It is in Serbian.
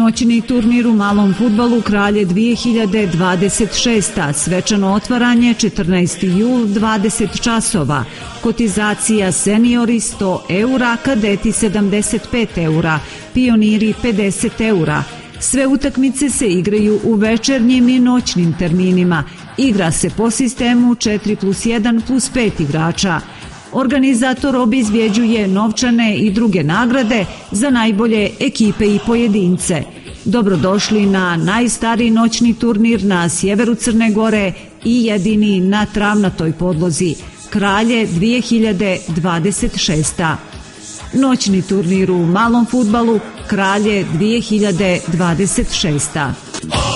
Noćni turnir u malom fudbalu Kralje 2026. Svečano otvaranje 14. jul 20 časova. Kotizacija seniori 100 eura, kadeti 75 eura, pioniri 50 eura. Sve utakmice se igraju u večernjim i noćnim terminima. Igra se po sistemu 4+1+5 igrača. Organizator obezbjeđuje novčane i druge nagrade za najbolje ekipe i pojedince. Dobrodošli na najstariji noćni turnir na sjeveru Crne Gore i jedini na travnatoj podlozi. Kralje 2026. Noćni turnir u malom fudbalu Kralje 2026.